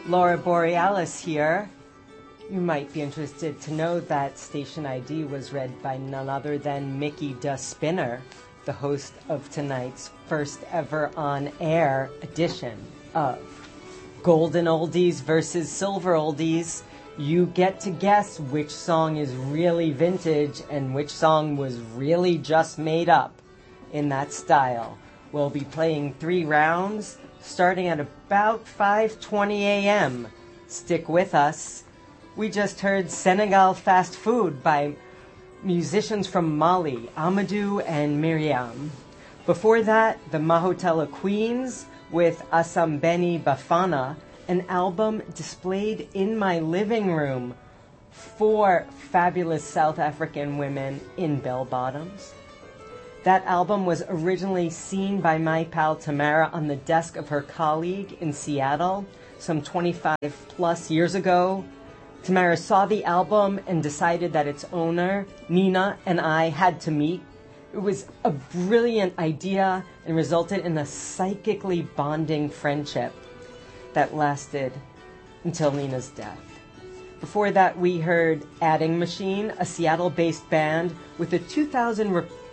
Laura Borealis here. You might be interested to know that station ID was read by none other than Mickey Da Spinner, the host of tonight's first ever on-air edition of Golden Oldies versus Silver Oldies. You get to guess which song is really vintage and which song was really just made up in that style. We'll be playing 3 rounds starting at about 5:20 a.m. Stick with us. We just heard Senegal Fast Food by musicians from Mali, Amadou and Miriam. Before that, the Mahotella Queens with Asambeni Bafana, an album displayed in my living room. 4 fabulous South African women in bell-bottoms. That album was originally seen by my pal Tamara on the desk of her colleague in Seattle some 25 plus years ago. Tamara saw the album and decided that its owner, Nina, and I had to meet. It was a brilliant idea and resulted in a psychically bonding friendship that lasted until Nina's death. Before that, we heard Adding Machine, a Seattle-based band with a 2000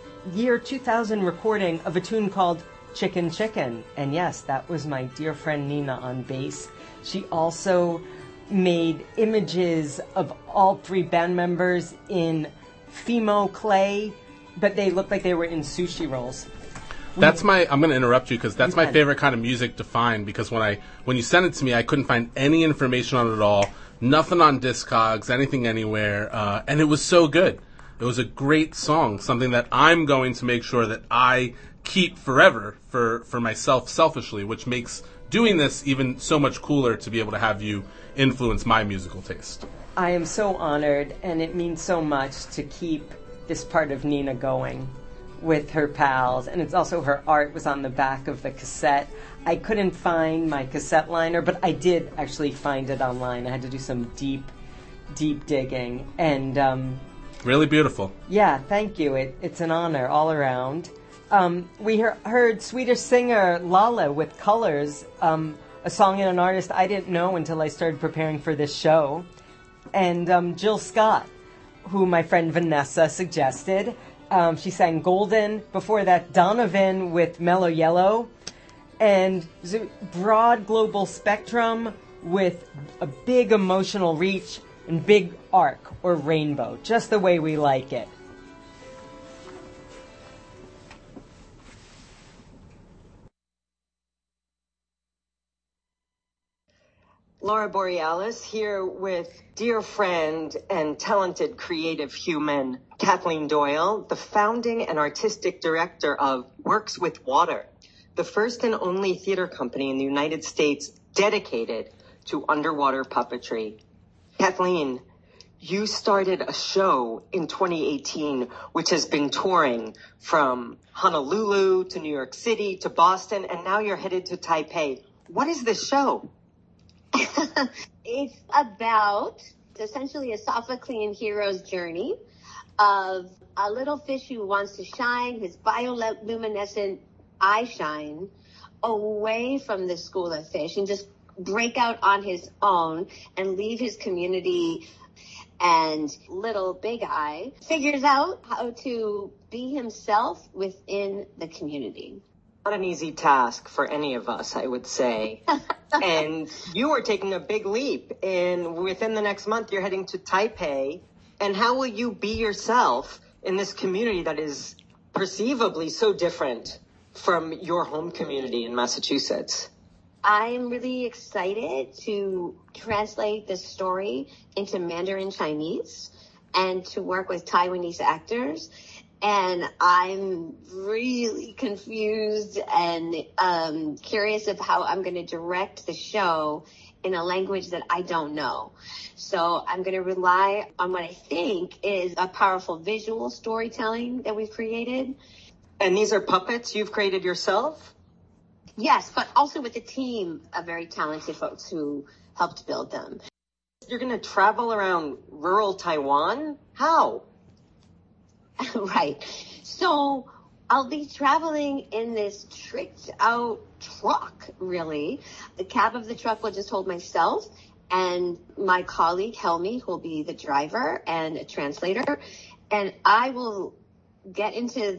recording of a tune called Chicken Chicken. And yes, that was my dear friend Nina on bass. She also made images of all 3 band members in Fimo clay, but they looked like they were in sushi rolls. I'm going to interrupt you because that's my favorite kind of music to find, because when you sent it to me, I couldn't find any information on it at all, nothing on Discogs, anything anywhere, and it was so good. It was a great song, something that I'm going to make sure that I keep forever for myself selfishly, which makes doing this even so much cooler to be able to have you influence my musical taste. I am so honored, and it means so much to keep this part of Nina going with her pals, and it's also her art was on the back of the cassette. I couldn't find my cassette liner, but I did actually find it online. I had to do some deep digging, and really beautiful. Yeah, thank you. It's an honor all around. We heard Swedish singer Lala with Colors, a song and an artist I didn't know until I started preparing for this show. And Jill Scott, who my friend Vanessa suggested. She sang Golden. Before that, Donovan with Mellow Yellow. And broad global spectrum with a big emotional reach and big arc or rainbow, just the way we like it. Laura Borealis here with dear friend and talented creative human Kathleen Doyle, the founding and artistic director of Works with Water, the first and only theater company in the United States dedicated to underwater puppetry. Kathleen, you started a show in 2018 which has been touring from Honolulu to New York City to Boston, and now you're headed to Taipei. What is this show? It's about essentially a Sophoclean hero's journey of a little fish who wants to shine his bioluminescent eye shine away from the school of fish and just break out on his own and leave his community. And little Big Eye figures out how to be himself within the community. Not an easy task for any of us, I would say. And you are taking a big leap. And within the next month, you're heading to Taipei. And how will you be yourself in this community that is perceivably so different from your home community in Massachusetts? I'm really excited to translate this story into Mandarin Chinese and to work with Taiwanese actors. And I'm really confused and curious of how I'm going to direct the show in a language that I don't know. So I'm going to rely on what I think is a powerful visual storytelling that we've created. And these are puppets you've created yourself? Yes, but also with a team of very talented folks who helped build them. You're going to travel around rural Taiwan? How? Right. So I'll be traveling in this tricked out truck, really. The cab of the truck will just hold myself and my colleague, Helmi, who will be the driver and a translator. And I will get into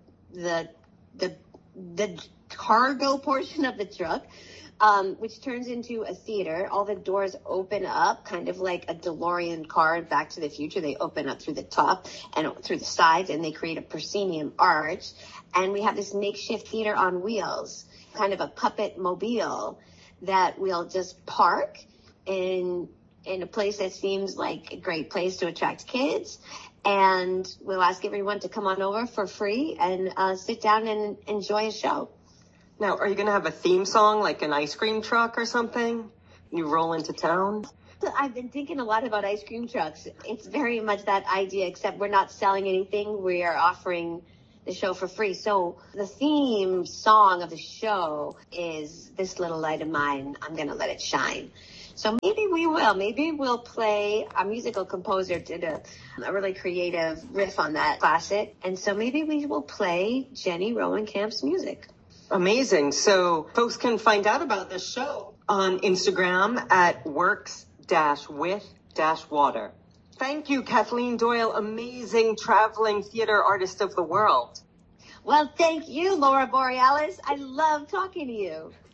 the cargo portion of the truck, which turns into a theater. All the doors open up, kind of like a DeLorean car in Back to the Future. They open up through the top and through the sides, and they create a proscenium arch. And we have this makeshift theater on wheels, kind of a puppet mobile that we'll just park in a place that seems like a great place to attract kids. And we'll ask everyone to come on over for free and sit down and enjoy a show. Now, are you going to have a theme song, like an ice cream truck or something? You roll into town? I've been thinking a lot about ice cream trucks. It's very much that idea, except we're not selling anything. We are offering the show for free. So the theme song of the show is This Little Light of Mine, I'm Gonna Let It Shine. So maybe we will. Maybe we'll play. A musical composer did a really creative riff on that classic. And so maybe we will play Jenny Rowenkamp's music. Amazing. So folks can find out about this show on Instagram at works-with-water. Thank you, Kathleen Doyle, amazing traveling theater artist of the world. Well, thank you, Laura Borealis. I love talking to you.